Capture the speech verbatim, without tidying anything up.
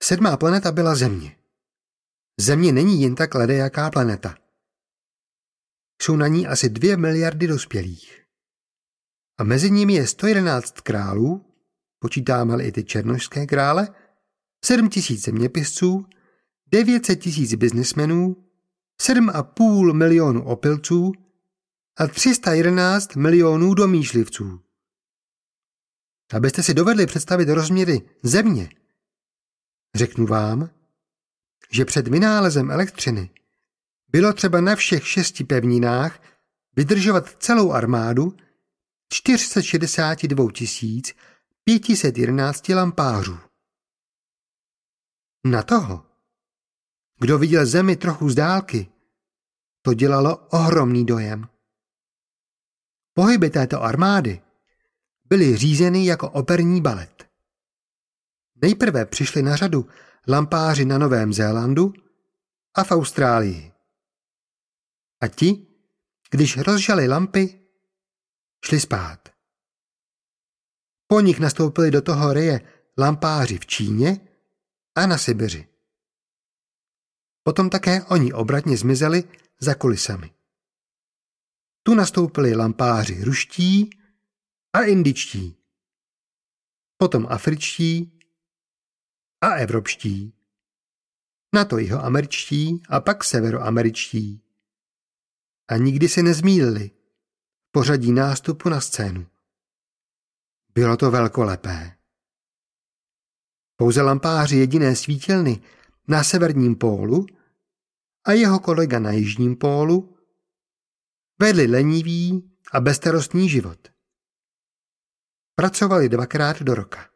Sedmá planeta byla Země. Země není jen tak ledejaká planeta. Jsou na ní asi dvě miliardy dospělých. A mezi nimi je sto jedenáct králů, počítáme-li i ty černošské krále, sedm tisíc zeměpisců, devět set tisíc biznismenů, sedm a půl milionu opilců a tři sta jedenáct milionů domýšlivců. Abyste si dovedli představit rozměry Země, řeknu vám, že před vynálezem elektřiny bylo třeba na všech šesti pevninách vydržovat celou armádu čtyři sta šedesát dva tisíc pět set jedenáct lampářů. Na toho, kdo viděl Zemi trochu z dálky, to dělalo ohromný dojem. Pohyby této armády byly řízeny jako operní balet. Nejprve přišli na řadu lampáři na Novém Zélandu a v Austrálii. A ti, když rozžali lampy, šli spát. Po nich nastoupili do toho reje lampáři v Číně a na Sibiři. Potom také oni obratně zmizeli za kulisami. Tu nastoupili lampáři ruští a indičtí, potom afričtí a evropští, nato jihoameričtí a pak severoameričtí. A nikdy se nezmýlili v pořadí nástupu na scénu. Bylo to velkolepé. Pouze lampáři jediné svítilny na severním pólu a jeho kolega na jižním pólu vedli lenivý a bezstarostný život. Pracovali dvakrát do roka.